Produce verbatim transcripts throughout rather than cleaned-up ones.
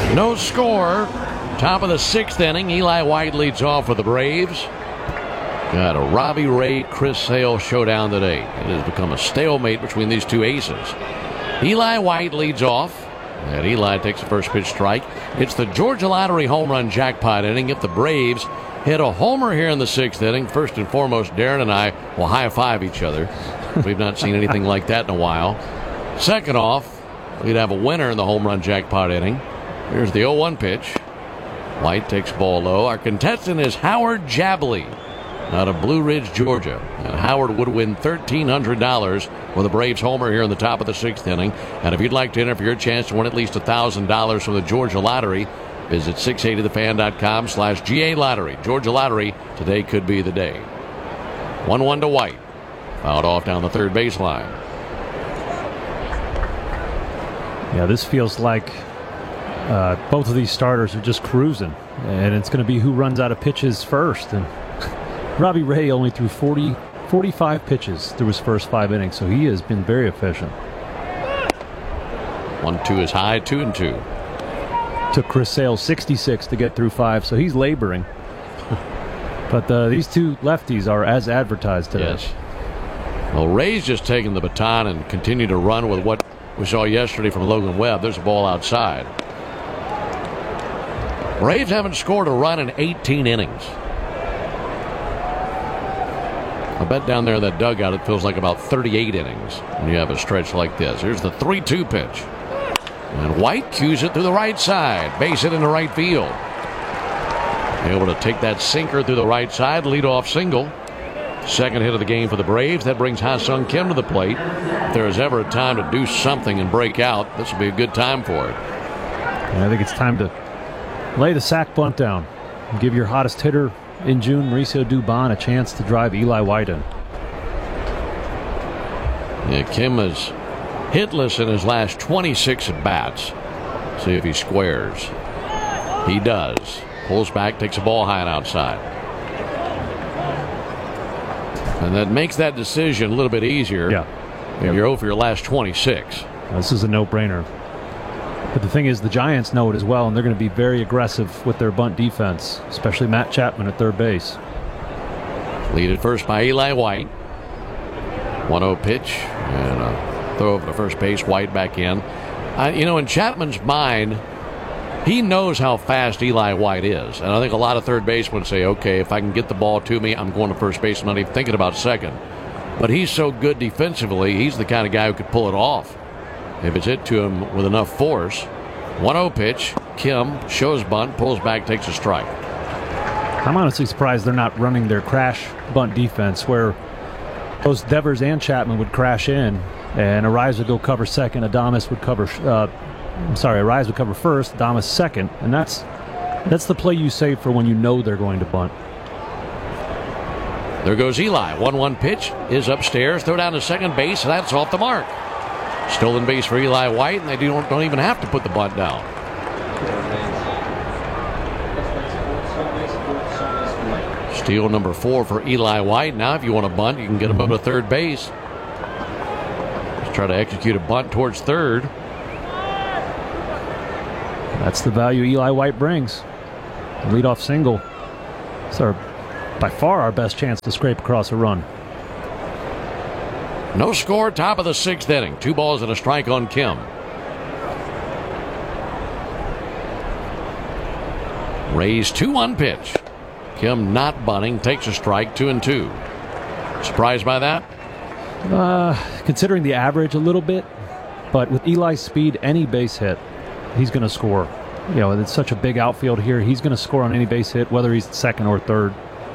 No score. Top of the sixth inning. Eli White leads off for the Braves. Got a Robbie Ray, Chris Sale showdown today. It has become a stalemate between these two aces. Eli White leads off. And Eli takes the first pitch strike. It's the Georgia Lottery home run jackpot inning. If the Braves hit a homer here in the sixth inning, first and foremost, Darren and I will high-five each other. We've not seen anything like that in a while. Second off, we'd have a winner in the home run jackpot inning. Here's the oh one pitch. White takes ball low. Our contestant is Howard Jabley out of Blue Ridge, Georgia. And Howard would win thirteen hundred dollars with a Braves homer here in the top of the sixth inning. And if you'd like to enter for your chance to win at least one thousand dollars from the Georgia Lottery, visit six eighty the fan dot com slash G A Lottery. Georgia Lottery, today could be the day. one one to White. Fouled off down the third baseline. Yeah, this feels like uh, both of these starters are just cruising. And it's going to be who runs out of pitches first. And Robbie Ray only threw forty, forty-five pitches through his first five innings, so he has been very efficient. One two is high, two and two. Took Chris Sale sixty-six to get through five, so he's laboring. But uh, these two lefties are as advertised today. Yes. Well, Ray's just taking the baton and continue to run with what we saw yesterday from Logan Webb. There's a ball outside. Braves haven't scored a run in eighteen innings. I bet down there in that dugout it feels like about thirty-eight innings when you have a stretch like this. Here's the three two pitch. And White cues it through the right side. Base hit into right field. Able to take that sinker through the right side. Leadoff single. Second hit of the game for the Braves. That brings Ha-Sung Kim to the plate. If there is ever a time to do something and break out, this would be a good time for it. And I think it's time to lay the sack bunt down. And give your hottest hitter in June, Mauricio Dubon, a chance to drive Eli White in. Yeah, Kim is hitless in his last twenty-six at-bats. See if he squares. He does. Pulls back, takes a ball high and outside. And that makes that decision a little bit easier. Yeah. If you're over your last twenty-six. This is a no-brainer. But the thing is, the Giants know it as well, and they're going to be very aggressive with their bunt defense, especially Matt Chapman at third base. Lead at first by Eli White. one oh pitch, and a throw over to first base. White back in. Uh, you know, in Chapman's mind, he knows how fast Eli White is. And I think a lot of third basemen say, okay, if I can get the ball to me, I'm going to first base. I'm not even thinking about second. But he's so good defensively, he's the kind of guy who could pull it off if it's hit to him with enough force. one oh pitch. Kim shows bunt, pulls back, takes a strike. I'm honestly surprised they're not running their crash bunt defense, where both Devers and Chapman would crash in, and Arise would go cover second, Adames would cover uh, I'm sorry, Arise would cover first, Adames second, and that's that's the play you save for when you know they're going to bunt. There goes Eli. one one pitch is upstairs. Throw down to second base, and that's off the mark. Stolen base for Eli White, and they don't, don't even have to put the bunt down. Steal number four for Eli White. Now if you want to bunt, you can get him up to third base. Let's try to execute a bunt towards third. That's the value Eli White brings. Leadoff single. It's our, by far our best chance to scrape across a run. No score, top of the sixth inning. Two balls and a strike on Kim. Rays two one pitch. Kim not bunting, takes a strike, two and two. Surprised by that? Uh, considering the average a little bit, but with Eli's speed, any base hit, he's going to score. You know, it's such a big outfield here. He's going to score on any base hit, whether he's second or third.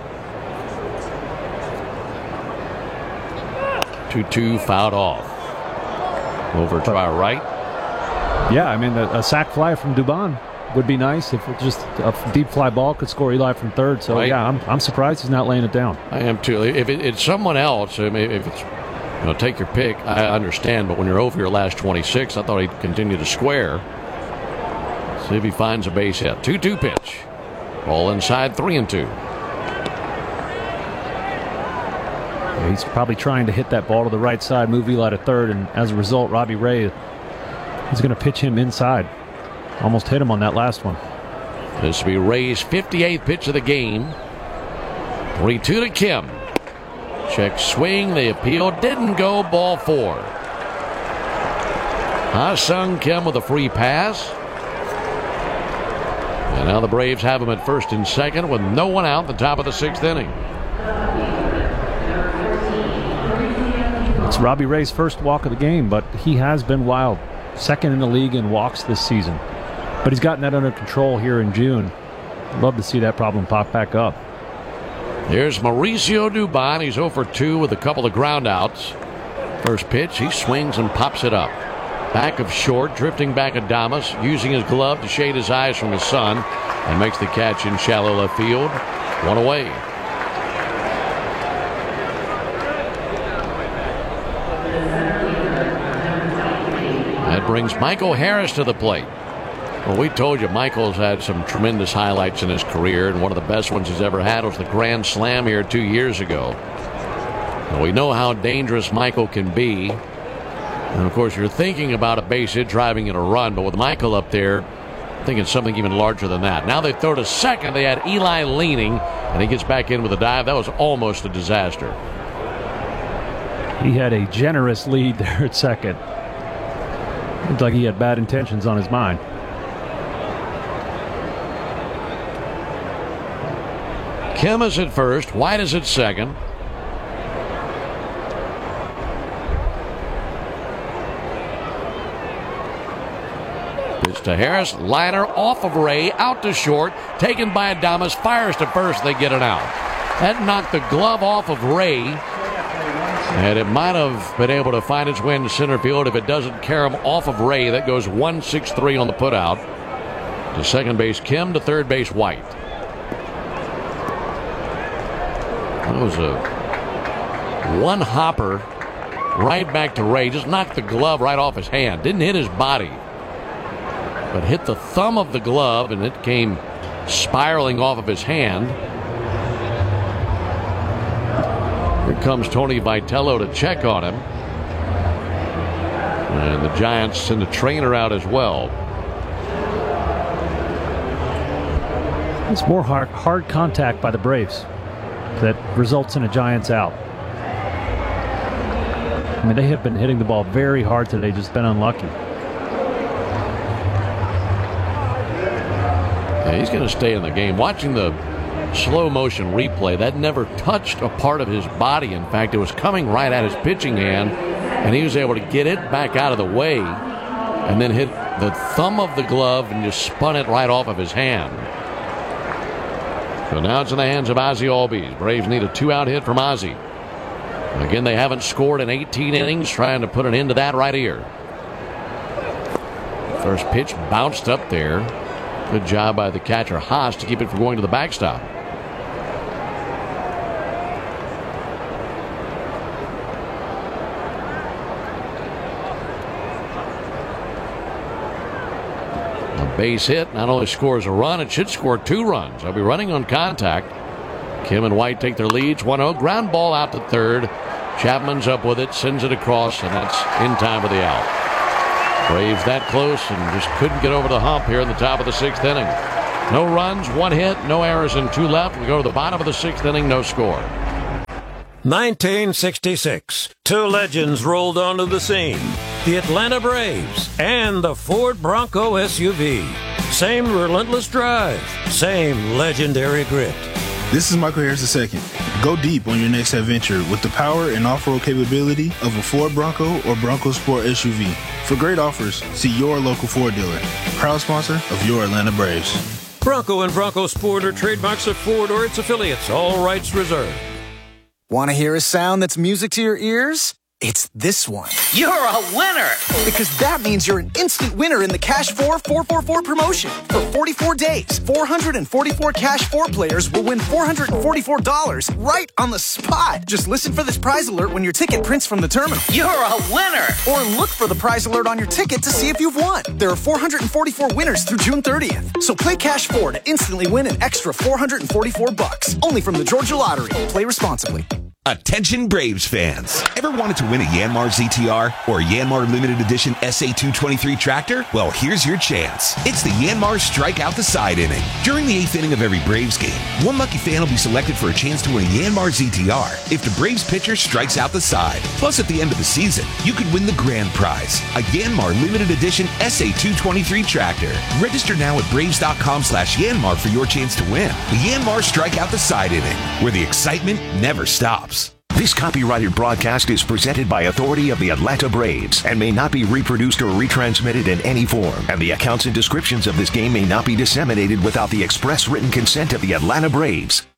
two two fouled off. Over to our right. Yeah, I mean, a, a sac fly from Dubon would be nice if it just a deep fly ball could score Eli from third. So, right. yeah, I'm, I'm surprised he's not laying it down. I am too. If it, it's someone else, I mean, if it's, you know, take your pick, I understand. But when you're over your last twenty-six, I thought he'd continue to square. See if he finds a base hit. two two pitch. Ball inside, three and two. He's probably trying to hit that ball to the right side, move Eli to third, and as a result, Robbie Ray is going to pitch him inside. Almost hit him on that last one. This will be Ray's fifty-eighth pitch of the game. three two to Kim. Check swing. The appeal didn't go. Ball four. Ha-Seong Kim with a free pass. And now the Braves have him at first and second with no one out at the top of the sixth inning. It's Robbie Ray's first walk of the game, but he has been wild. Second in the league in walks this season. But he's gotten that under control here in June. Love to see that problem pop back up. Here's Mauricio Dubon. He's oh for two with a couple of groundouts. First pitch, he swings and pops it up. Back of short, drifting back Adames, using his glove to shade his eyes from his son, and makes the catch in shallow left field. One away. That brings Michael Harris to the plate. Well, we told you Michael's had some tremendous highlights in his career, and one of the best ones he's ever had was the Grand Slam here two years ago. Well, we know how dangerous Michael can be. And, of course, you're thinking about a base hit driving in a run, but with Michael up there, I'm thinking something even larger than that. Now they throw to second. They had Eli leaning, and he gets back in with a dive. That was almost a disaster. He had a generous lead there at second. Looked like he had bad intentions on his mind. Kim is at first. White is at second. Pitch to Harris. Liner off of Ray. Out to short. Taken by Adames. Fires to first. They get it out. That knocked the glove off of Ray. And it might have been able to find its way into center field if it doesn't carry him off of Ray. That goes one six three on the putout. To second base Kim. To third base White. That was a one hopper right back to Ray. Just knocked the glove right off his hand. Didn't hit his body, but hit the thumb of the glove, and it came spiraling off of his hand. Here comes Tony Vitello to check on him. And the Giants send a trainer out as well. It's more hard, hard contact by the Braves that results in a Giants out. I mean, they have been hitting the ball very hard today, just been unlucky. Yeah, he's going to stay in the game. Watching the slow motion replay, that never touched a part of his body. In fact, it was coming right at his pitching hand, and he was able to get it back out of the way and then hit the thumb of the glove and just spun it right off of his hand. So now it's in the hands of Ozzie Albies. Braves need a two-out hit from Ozzie. Again, they haven't scored in eighteen innings, trying to put an end to that right here. First pitch bounced up there. Good job by the catcher Haas to keep it from going to the backstop. Base hit not only scores a run, it should score two runs. They'll be running on contact. Kim and White take their leads. one oh. Ground ball out to third. Chapman's up with it, sends it across, and that's in time for the out. Braves that close and just couldn't get over the hump here in the top of the sixth inning. No runs, one hit, no errors, and two left. We go to the bottom of the sixth inning, no score. nineteen sixty-six. Two legends rolled onto the scene. The Atlanta Braves and the Ford Bronco S U V. Same relentless drive, same legendary grit. This is Michael Harris the second. Go deep on your next adventure with the power and off-road capability of a Ford Bronco or Bronco Sport S U V. For great offers, see your local Ford dealer. Proud sponsor of your Atlanta Braves. Bronco and Bronco Sport are trademarks of Ford or its affiliates. All rights reserved. Want to hear a sound that's music to your ears? It's this one. You're a winner! Because that means you're an instant winner in the Cash four four four four promotion. For forty-four days, four hundred forty-four Cash four players will win four hundred forty-four dollars right on the spot. Just listen for this prize alert when your ticket prints from the terminal. You're a winner! Or look for the prize alert on your ticket to see if you've won. There are four hundred forty-four winners through June thirtieth. So play Cash four to instantly win an extra four hundred forty-four bucks. Only from the Georgia Lottery. Play responsibly. Attention Braves fans. Ever wanted to win a Yanmar Z T R or a Yanmar Limited Edition S A two twenty-three tractor? Well, here's your chance. It's the Yanmar Strike Out the Side inning. During the eighth inning of every Braves game, one lucky fan will be selected for a chance to win a Yanmar Z T R if the Braves pitcher strikes out the side. Plus, at the end of the season, you could win the grand prize, a Yanmar Limited Edition S A two twenty-three tractor. Register now at braves.com slash Yanmar for your chance to win the Yanmar Strike Out the Side inning, where the excitement never stops. This copyrighted broadcast is presented by authority of the Atlanta Braves and may not be reproduced or retransmitted in any form. And the accounts and descriptions of this game may not be disseminated without the express written consent of the Atlanta Braves.